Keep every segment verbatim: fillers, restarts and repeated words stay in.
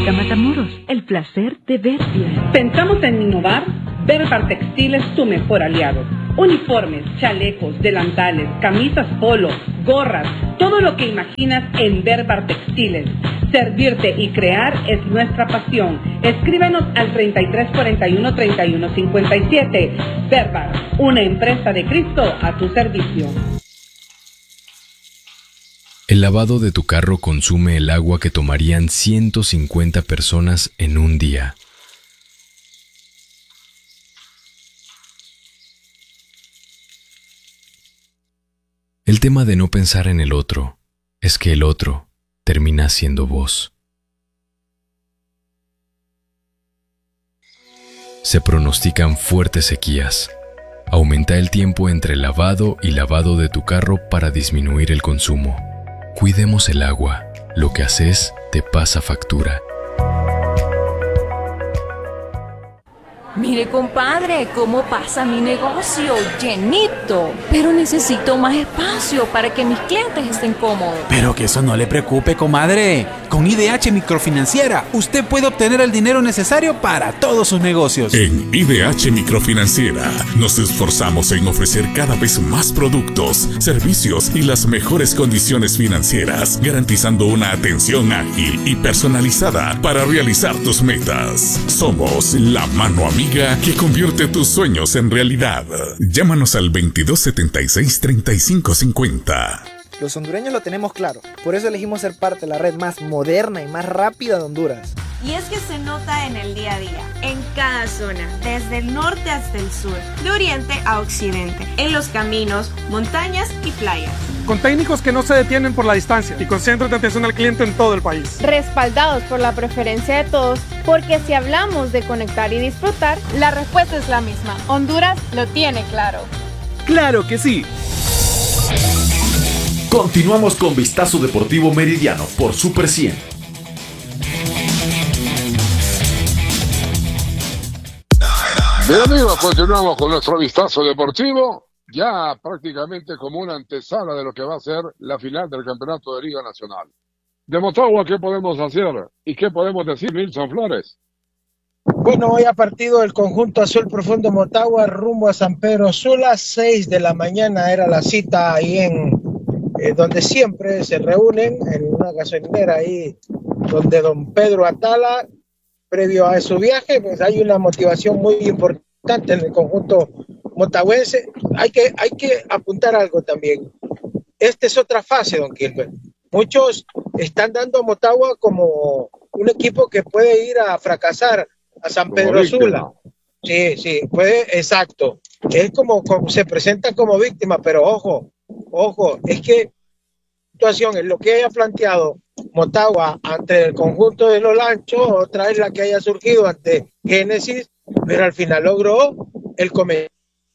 Óptica Matamoros, el placer de ver bien. ¿Pensamos en innovar? Berbar Textil es tu mejor aliado. Uniformes, chalecos, delantales, camisas polo, gorras, todo lo que imaginas en Berbar Textiles. Servirte y crear es nuestra pasión. Escríbenos al treinta y tres cuarenta y uno, treinta y uno cincuenta y siete. Berbar, una empresa de Cristo a tu servicio. El lavado de tu carro consume el agua que tomarían ciento cincuenta personas en un día. El tema de no pensar en el otro es que el otro termina siendo vos. Se pronostican fuertes sequías. Aumenta el tiempo entre lavado y lavado de tu carro para disminuir el consumo. Cuidemos el agua. Lo que haces te pasa factura. Mire, compadre, cómo pasa mi negocio, llenito. Pero necesito más espacio para que mis clientes estén cómodos. Pero que eso no le preocupe, comadre. Con I D H Microfinanciera, usted puede obtener el dinero necesario para todos sus negocios. En I D H Microfinanciera nos esforzamos en ofrecer cada vez más productos, servicios y las mejores condiciones financieras, garantizando una atención ágil y personalizada para realizar tus metas. Somos la mano amiga que convierte tus sueños en realidad. Llámanos al veintidós setenta y seis, treinta y cinco cincuenta. Los hondureños lo tenemos claro, por eso elegimos ser parte de la red más moderna y más rápida de Honduras. Y es que se nota en el día a día, en cada zona, desde el norte hasta el sur, de oriente a occidente, en los caminos, montañas y playas. Con técnicos que no se detienen por la distancia y con centros de atención al cliente en todo el país. Respaldados por la preferencia de todos, porque si hablamos de conectar y disfrutar, la respuesta es la misma. Honduras lo tiene claro. ¡Claro que sí! Continuamos con Vistazo Deportivo Meridiano por Super cien. Bien amigos, continuamos con nuestro Vistazo Deportivo, ya prácticamente como una antesala de lo que va a ser la final del Campeonato de Liga Nacional. De Motagua, ¿qué podemos hacer? ¿Y qué podemos decir, Nilson Flores? Bueno, hoy ha partido el conjunto azul profundo Motagua rumbo a San Pedro Sula, seis de la mañana era la cita ahí en eh, donde siempre se reúnen, en una gasolinera ahí donde don Pedro Atala, previo a su viaje, pues hay una motivación muy importante en el conjunto motagüense. Hay que, hay que apuntar algo también. Esta es otra fase, don Gilbert. Muchos están dando a Motagua como un equipo que puede ir a fracasar a San Pedro Sula. Sí, sí, puede, exacto. Es como, como se presenta como víctima, pero ojo, ojo, es que situación es lo que haya planteado Motagua ante el conjunto de los Lanchos, otra es la que haya surgido ante Génesis, pero al final logró el comenzar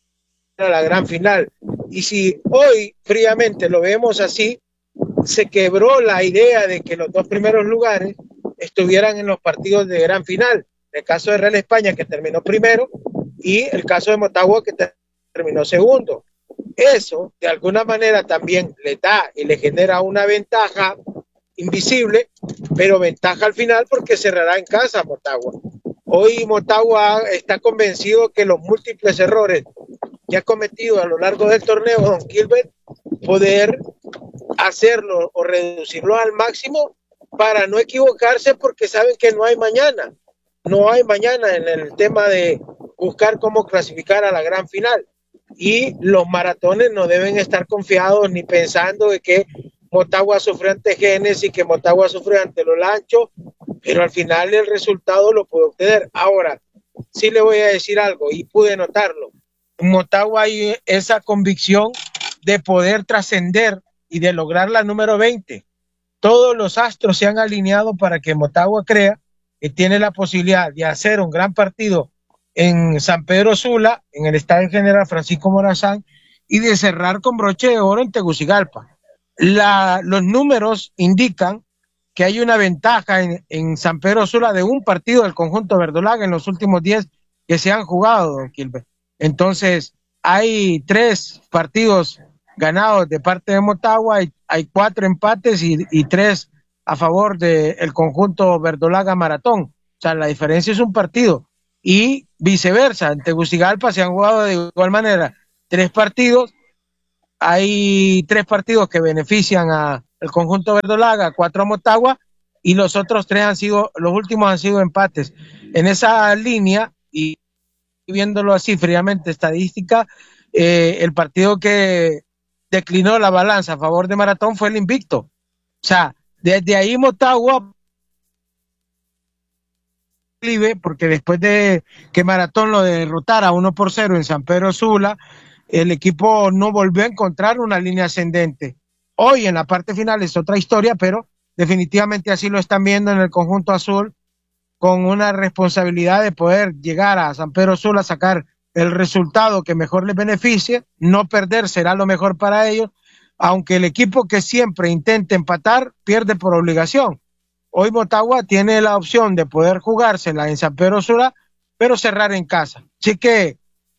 a la gran final. Y si hoy fríamente lo vemos así, se quebró la idea de que los dos primeros lugares estuvieran en los partidos de gran final. El caso de Real España, que terminó primero, y el caso de Motagua, que terminó segundo. Eso, de alguna manera, también le da y le genera una ventaja invisible, pero ventaja al final porque cerrará en casa Motagua. Hoy Motagua está convencido que los múltiples errores que ha cometido a lo largo del torneo, don Gilbert, poder hacerlo o reducirlo al máximo para no equivocarse, porque saben que no hay mañana. No hay mañana en el tema de buscar cómo clasificar a la gran final. Y los maratones no deben estar confiados ni pensando de que Motagua sufre ante Génesis, que Motagua sufre ante los Lanchos, pero al final el resultado lo puede obtener. Ahora, sí le voy a decir algo, y pude notarlo. En Motagua hay esa convicción de poder trascender y de lograr la número veinte. Todos los astros se han alineado para que Motagua crea que tiene la posibilidad de hacer un gran partido en San Pedro Sula, en el Estadio General Francisco Morazán, y de cerrar con broche de oro en Tegucigalpa. La, los números indican que hay una ventaja en, en San Pedro Sula de un partido del conjunto verdolaga en los últimos diez que se han jugado, don Gilbert. Entonces, hay tres partidos ganados de parte de Motagua, hay, hay cuatro empates y, y tres a favor del conjunto verdolaga Maratón. O sea, la diferencia es un partido. Y viceversa, en Tegucigalpa se han jugado de igual manera tres partidos. Hay tres partidos que benefician al conjunto verdolaga, cuatro a Motagua, y los otros tres han sido, los últimos han sido empates. En esa línea, y viéndolo así fríamente, estadística, eh, el partido que declinó la balanza a favor de Maratón fue el invicto. O sea, desde ahí Motagua, porque después de que Maratón lo derrotara uno por cero en San Pedro Sula, el equipo no volvió a encontrar una línea ascendente. Hoy en la parte final es otra historia, pero definitivamente así lo están viendo en el conjunto azul, con una responsabilidad de poder llegar a San Pedro Sula, sacar el resultado que mejor les beneficie. No perder será lo mejor para ellos, aunque el equipo que siempre intente empatar pierde por obligación. Hoy Motagua tiene la opción de poder jugársela en San Pedro Sula, pero cerrar en casa. Así que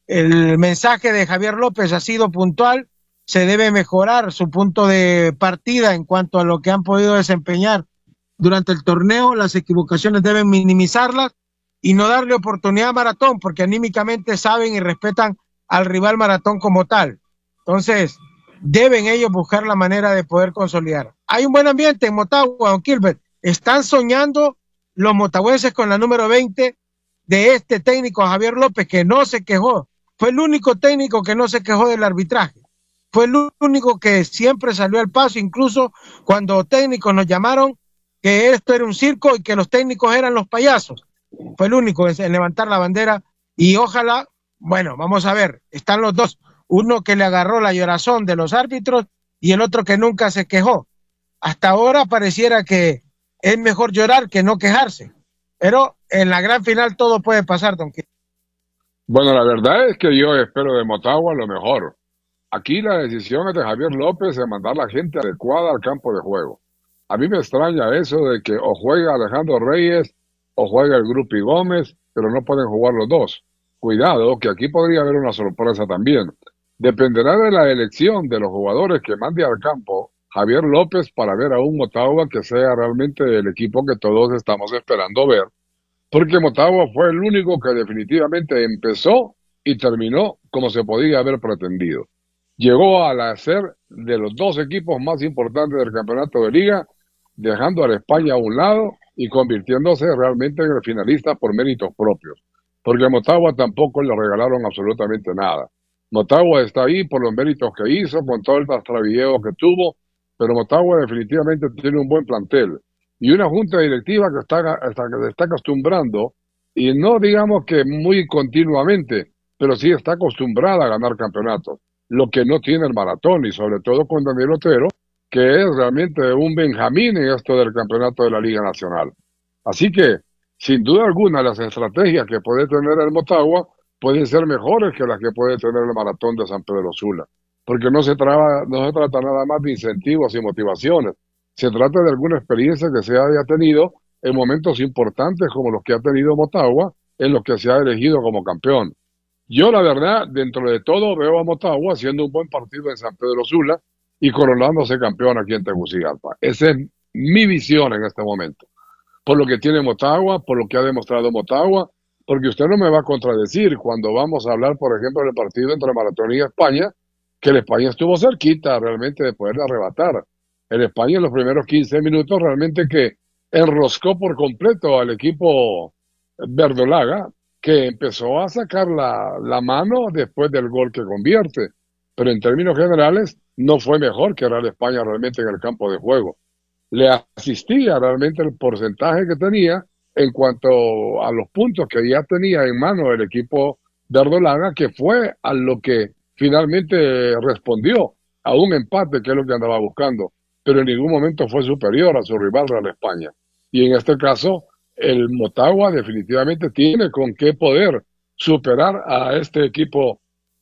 el mensaje de Javier López ha sido puntual. Se debe mejorar su punto de partida en cuanto a lo que han podido desempeñar durante el torneo. Las equivocaciones deben minimizarlas y no darle oportunidad a Maratón, porque anímicamente saben y respetan al rival Maratón como tal. Entonces, deben ellos buscar la manera de poder consolidar. Hay un buen ambiente en Motagua, don Gilbert. Están soñando los motagüenses con la número veinte de este técnico Javier López, que no se quejó. Fue el único técnico que no se quejó del arbitraje. Fue el único que siempre salió al paso, incluso cuando técnicos nos llamaron que esto era un circo y que los técnicos eran los payasos. Fue el único en levantar la bandera, y ojalá, bueno, vamos a ver, están los dos, uno que le agarró la llorazón de los árbitros y el otro que nunca se quejó. Hasta ahora pareciera que es mejor llorar que no quejarse, pero en la gran final todo puede pasar, don Quito. Bueno, la verdad es que yo espero de Motagua lo mejor. Aquí la decisión es de Javier López de mandar la gente adecuada al campo de juego. A mí me extraña eso de que o juega Alejandro Reyes o juega el Grupi Gómez, pero no pueden jugar los dos. Cuidado, que aquí podría haber una sorpresa también. Dependerá de la elección de los jugadores que mande al campo Javier López para ver a un Motagua que sea realmente el equipo que todos estamos esperando ver. Porque Motagua fue el único que definitivamente empezó y terminó como se podía haber pretendido. Llegó a la ser de los dos equipos más importantes del campeonato de liga, dejando a la España a un lado y convirtiéndose realmente en el finalista por méritos propios. Porque a Motagua tampoco le regalaron absolutamente nada. Motagua está ahí por los méritos que hizo, con todo el trastabilleo que tuvo, pero Motagua definitivamente tiene un buen plantel. Y una junta directiva que está, está, que se está acostumbrando, y no digamos que muy continuamente, pero sí está acostumbrada a ganar campeonatos. Lo que no tiene el Maratón, y sobre todo con Daniel Otero, que es realmente un Benjamín en esto del campeonato de la Liga Nacional. Así que, sin duda alguna, las estrategias que puede tener el Motagua pueden ser mejores que las que puede tener el Maratón de San Pedro Sula. Porque no se, traba, no se trata nada más de incentivos y motivaciones. Se trata de alguna experiencia que se haya tenido en momentos importantes como los que ha tenido Motagua, en los que se ha elegido como campeón. Yo, la verdad, dentro de todo, veo a Motagua haciendo un buen partido en San Pedro Sula y coronándose campeón aquí en Tegucigalpa. Esa es mi visión en este momento. Por lo que tiene Motagua, por lo que ha demostrado Motagua, porque usted no me va a contradecir cuando vamos a hablar, por ejemplo, del partido entre Maratón y España, que el España estuvo cerquita realmente de poder arrebatar. El España en los primeros quince minutos realmente que enroscó por completo al equipo verdolaga, que empezó a sacar la, la mano después del gol que convierte. Pero en términos generales no fue mejor que era el España realmente en el campo de juego. Le asistía realmente el porcentaje que tenía en cuanto a los puntos que ya tenía en mano el equipo verdolaga, que fue a lo que finalmente respondió, a un empate que es lo que andaba buscando, pero en ningún momento fue superior a su rival Real España. Y en este caso, el Motagua definitivamente tiene con qué poder superar a este equipo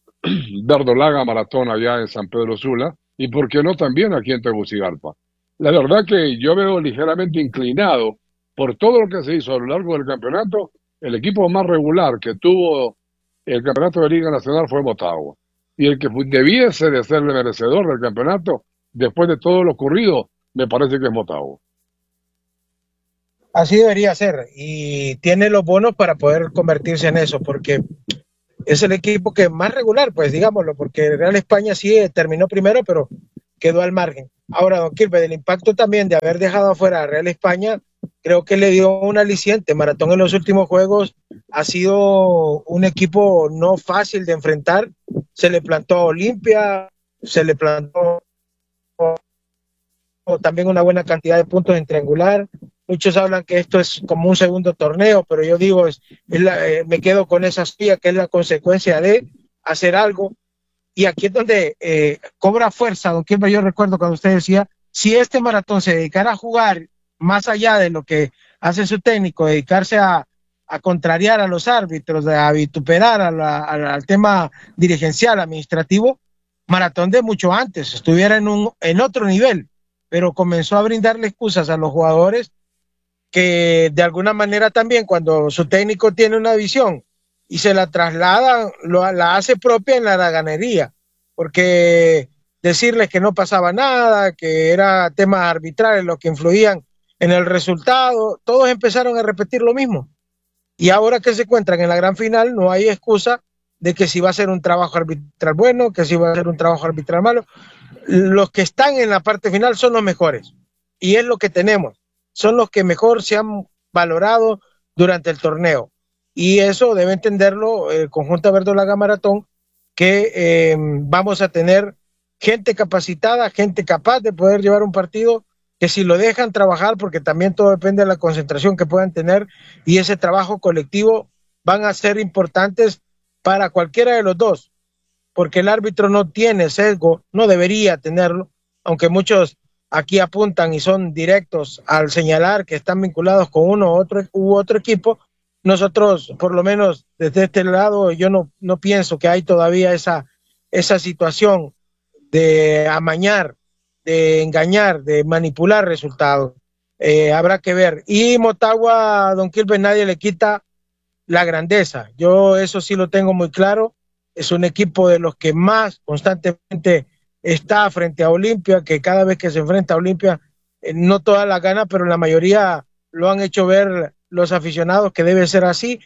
verdolaga Maratón allá en San Pedro Sula, y por qué no también aquí en Tegucigalpa. La verdad que yo veo ligeramente inclinado por todo lo que se hizo a lo largo del campeonato. El equipo más regular que tuvo el campeonato de Liga Nacional fue Motagua. Y el que debiese de ser el merecedor del campeonato, después de todo lo ocurrido, me parece que es Motagua. Así debería ser, y tiene los bonos para poder convertirse en eso, porque es el equipo que más regular, pues digámoslo, porque el Real España sí terminó primero, pero quedó al margen. Ahora, don Quilmes, el impacto también de haber dejado afuera a Real España, creo que le dio un aliciente. Maratón en los últimos juegos ha sido un equipo no fácil de enfrentar. Se le plantó a Olimpia, se le plantó también una buena cantidad de puntos en triangular. Muchos hablan que esto es como un segundo torneo, pero yo digo, es, es la, eh, me quedo con esa suya, que es la consecuencia de hacer algo. Y aquí es donde eh, cobra fuerza, don Quilmes. Yo recuerdo cuando usted decía, si este maratón se dedicara a jugar más allá de lo que hace su técnico, dedicarse a, a contrariar a los árbitros, a vituperar a la, a, al tema dirigencial, administrativo, maratón de mucho antes, estuviera en, un, en otro nivel, pero comenzó a brindarle excusas a los jugadores que de alguna manera también cuando su técnico tiene una visión y se la traslada, lo, la hace propia en la haraganería, porque decirles que no pasaba nada, que era temas arbitrales los que influían en el resultado, todos empezaron a repetir lo mismo. Y ahora que se encuentran en la gran final, no hay excusa de que si va a ser un trabajo arbitral bueno, que si va a ser un trabajo arbitral malo. Los que están en la parte final son los mejores, y es lo que tenemos. Son los que mejor se han valorado durante el torneo. Y eso debe entenderlo el conjunto Verdolaga Maratón, que eh, vamos a tener gente capacitada, gente capaz de poder llevar un partido, que si lo dejan trabajar, porque también todo depende de la concentración que puedan tener, y ese trabajo colectivo van a ser importantes para cualquiera de los dos, porque el árbitro no tiene sesgo, no debería tenerlo, aunque muchos aquí apuntan y son directos al señalar que están vinculados con uno u otro, u otro equipo. Nosotros, por lo menos desde este lado, yo no, no pienso que hay todavía esa, esa situación de amañar, de engañar, de manipular resultados. Eh, habrá que ver. Y Motagua, don Quilmes, nadie le quita la grandeza. Yo eso sí lo tengo muy claro. Es un equipo de los que más constantemente está frente a Olimpia, que cada vez que se enfrenta a Olimpia, eh, no todas las gana, pero la mayoría lo han hecho ver los aficionados que debe ser así,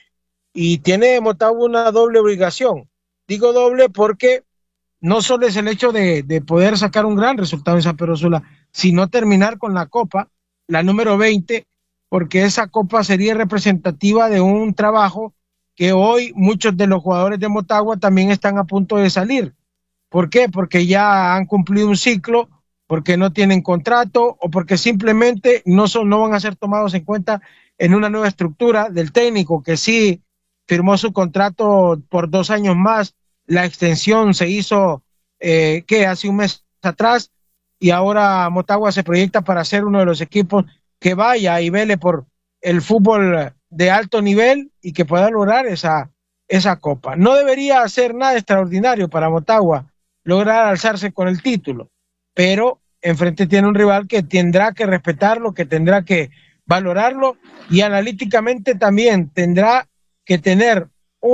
y tiene Motagua una doble obligación. Digo doble porque no solo es el hecho de, de poder sacar un gran resultado en San Pedro Sula, sino terminar con la Copa, la número veinte, porque esa Copa sería representativa de un trabajo que hoy muchos de los jugadores de Motagua también están a punto de salir. ¿Por qué? Porque ya han cumplido un ciclo, porque no tienen contrato o porque simplemente no, son, no van a ser tomados en cuenta en una nueva estructura del técnico que sí firmó su contrato por dos años más. La extensión se hizo, eh, ¿qué? Hace un mes atrás, y ahora Motagua se proyecta para ser uno de los equipos que vaya y vele por el fútbol de alto nivel y que pueda lograr esa, esa copa. No debería hacer nada extraordinario para Motagua lograr alzarse con el título, pero enfrente tiene un rival que tendrá que respetarlo, que tendrá que valorarlo, y analíticamente también tendrá que tener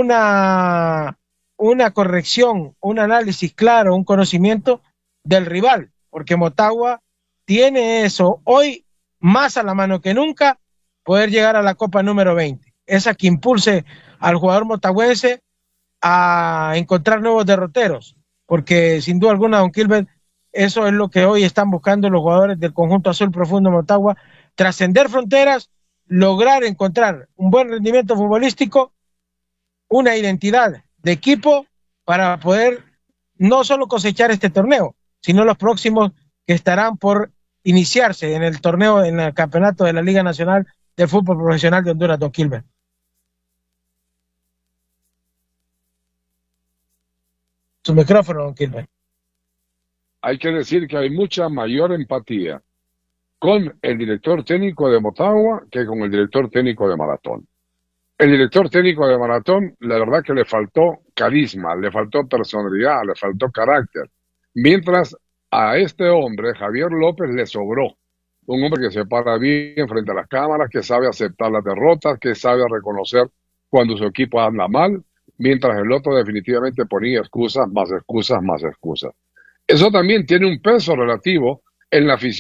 una, una corrección, un análisis claro, un conocimiento del rival, porque Motagua tiene eso hoy más a la mano que nunca, poder llegar a la Copa número veinte, esa que impulse al jugador motagüense a encontrar nuevos derroteros, porque sin duda alguna, don Quilmes, eso es lo que hoy están buscando los jugadores del conjunto azul profundo Motagua, trascender fronteras, lograr encontrar un buen rendimiento futbolístico, una identidad de equipo para poder no solo cosechar este torneo, sino los próximos que estarán por iniciarse en el torneo, en el campeonato de la Liga Nacional del Fútbol Profesional de Honduras, don Quilmes. Su micrófono, don Quilmes. Hay que decir que hay mucha mayor empatía con el director técnico de Motagua que con el director técnico de Maratón. El director técnico de Maratón, la verdad que le faltó carisma, le faltó personalidad, le faltó carácter, mientras a este hombre, Javier López, le sobró. Un hombre que se para bien frente a las cámaras, que sabe aceptar las derrotas, que sabe reconocer cuando su equipo anda mal, mientras el otro definitivamente ponía excusas, más excusas, más excusas. Eso también tiene un peso relativo en la afición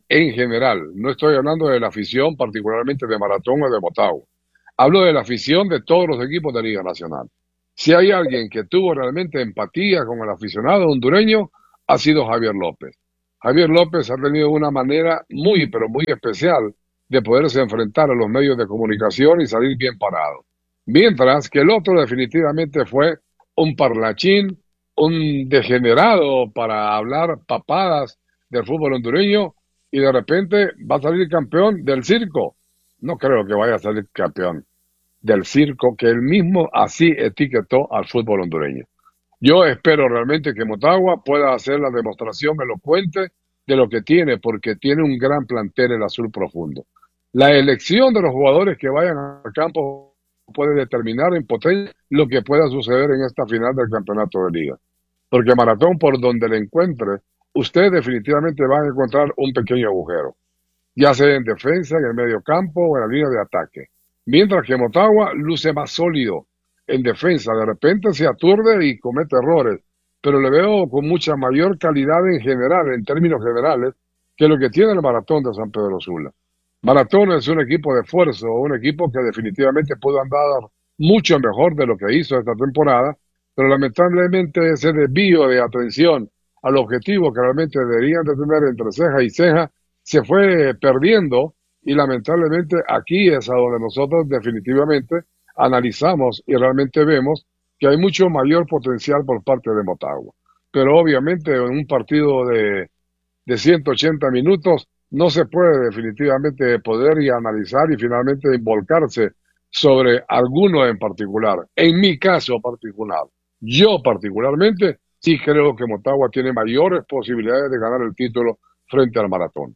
en general. No estoy hablando de la afición particularmente de Maratón o de Motagua. Hablo de la afición de todos los equipos de Liga Nacional. Si hay alguien que tuvo realmente empatía con el aficionado hondureño, ha sido Javier López. Javier López ha tenido una manera muy, pero muy especial de poderse enfrentar a los medios de comunicación y salir bien parado. Mientras que el otro definitivamente fue un parlachín, un degenerado para hablar papadas del fútbol hondureño y de repente va a salir campeón del circo. No creo que vaya a salir campeón del circo que él mismo así etiquetó al fútbol hondureño. Yo espero realmente que Motagua pueda hacer la demostración elocuente de lo que tiene, porque tiene un gran plantel el azul profundo. La elección de los jugadores que vayan al campo puede determinar en potencia lo que pueda suceder en esta final del campeonato de liga. Porque Maratón, por donde le encuentre, usted definitivamente va a encontrar un pequeño agujero, ya sea en defensa, en el medio campo o en la línea de ataque. Mientras que Motagua luce más sólido en defensa, de repente se aturde y comete errores, pero le veo con mucha mayor calidad en general, en términos generales, que lo que tiene el Maratón de San Pedro Sula. Maratón es un equipo de esfuerzo, un equipo que definitivamente pudo andar mucho mejor de lo que hizo esta temporada, pero lamentablemente ese desvío de atención al objetivo que realmente deberían de tener entre ceja y ceja se fue perdiendo, y lamentablemente aquí es a donde nosotros definitivamente analizamos y realmente vemos que hay mucho mayor potencial por parte de Motagua. Pero obviamente en un partido de, de ciento ochenta minutos no se puede definitivamente poder y analizar y finalmente involucrarse sobre alguno en particular. En mi caso particular, yo particularmente sí creo que Motagua tiene mayores posibilidades de ganar el título frente al Maratón.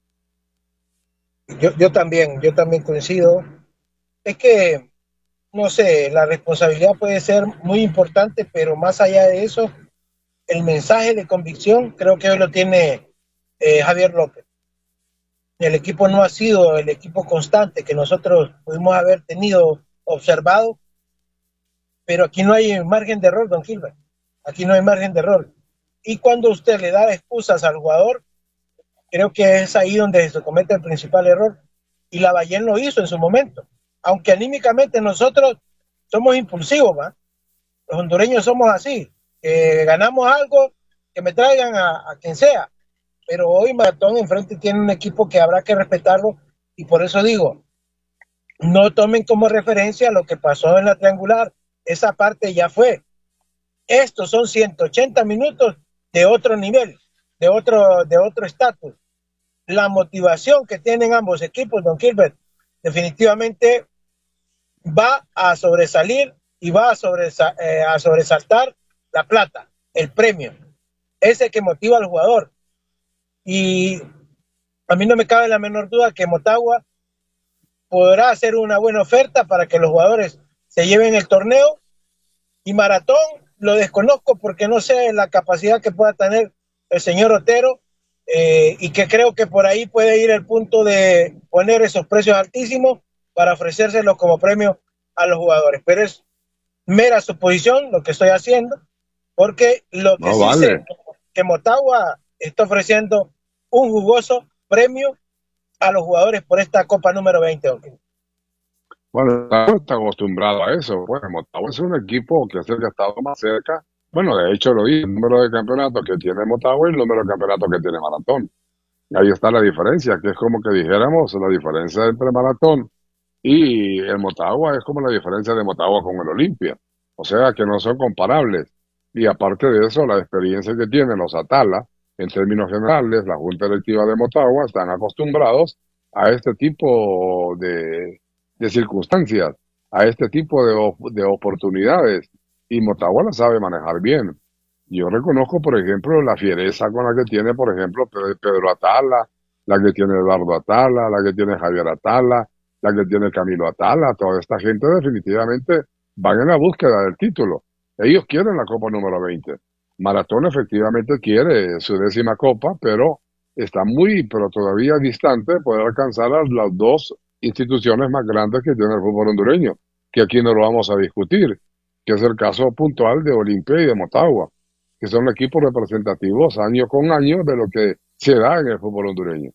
Yo, yo también, yo también coincido. Es que, no sé, la responsabilidad puede ser muy importante, pero más allá de eso, el mensaje de convicción creo que hoy lo tiene eh, Javier López. El equipo no ha sido el equipo constante que nosotros pudimos haber tenido observado, pero aquí no hay margen de error, don Gilbert. Aquí no hay margen de error. Y cuando usted le da excusas al jugador, creo que es ahí donde se comete el principal error. Y Lavallén lo hizo en su momento. Aunque anímicamente nosotros somos impulsivos, ¿va? Los hondureños somos así. Que ganamos algo, que me traigan a, a quien sea. Pero hoy Maratón enfrente tiene un equipo que habrá que respetarlo. Y por eso digo, no tomen como referencia lo que pasó en la triangular. Esa parte ya fue. Estos son ciento ochenta minutos de otro nivel, de otro de otro estatus. La motivación que tienen ambos equipos, don Gilbert, definitivamente va a sobresalir y va a, sobresa eh, a sobresaltar la plata, el premio. Ese que motiva al jugador. Y a mí no me cabe la menor duda que Motagua podrá hacer una buena oferta para que los jugadores se lleven el torneo, y Maratón lo desconozco porque no sé la capacidad que pueda tener el señor Otero, eh, y que creo que por ahí puede ir el punto de poner esos precios altísimos para ofrecérselos como premio a los jugadores. Pero es mera suposición lo que estoy haciendo, porque lo que no, sí vale. sé que Motagua está ofreciendo un jugoso premio a los jugadores por esta Copa número veinte. Okay. Bueno, está acostumbrado a eso. Bueno, Motagua es un equipo que es el que ha estado más cerca. Bueno, de hecho lo vi, el número de campeonatos que tiene Motagua y el número de campeonatos que tiene Maratón. Y ahí está la diferencia, que es como que dijéramos, la diferencia entre Maratón y el Motagua es como la diferencia de Motagua con el Olimpia. O sea, que no son comparables. Y aparte de eso, la experiencia que tienen los Atala, en términos generales, la Junta Directiva de Motagua, están acostumbrados a este tipo de, de circunstancias, a este tipo de, de oportunidades. Y Motagua la sabe manejar bien. Yo reconozco, por ejemplo, la fiereza con la que tiene, por ejemplo, Pedro Atala, la que tiene Eduardo Atala, la que tiene Javier Atala, la que tiene Camilo Atala. Toda esta gente definitivamente van en la búsqueda del título. Ellos quieren la Copa número veinte. Maratón efectivamente quiere su décima Copa, pero está muy, pero todavía distante de poder alcanzar a las dos instituciones más grandes que tiene el fútbol hondureño, que aquí no lo vamos a discutir, que es el caso puntual de Olimpia y de Motagua, que son equipos representativos año con año de lo que se da en el fútbol hondureño.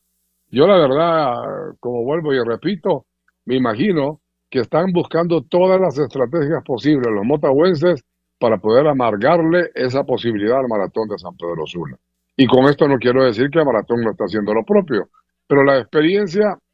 Yo la verdad, como vuelvo y repito, me imagino que están buscando todas las estrategias posibles los motahuenses para poder amargarle esa posibilidad al maratón de San Pedro Sula. Y con esto no quiero decir que el maratón no está haciendo lo propio, pero la experiencia